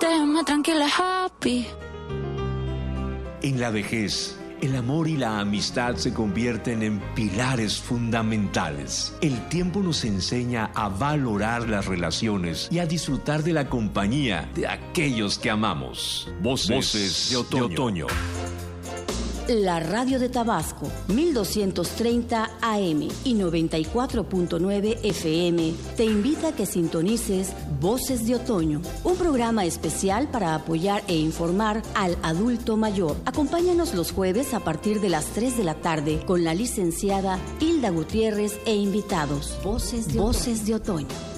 déjame tranquila, happy. En la vejez, el amor y la amistad se convierten en pilares fundamentales. El tiempo nos enseña a valorar las relaciones y a disfrutar de la compañía de aquellos que amamos. Voces de otoño. La radio de Tabasco, 1230 AM y 94.9 FM, te invita a que sintonices Voces de Otoño, un programa especial para apoyar e informar al adulto mayor. Acompáñanos los jueves a partir de las 3 de la tarde con la licenciada Hilda Gutiérrez e invitados. Voces de Otoño.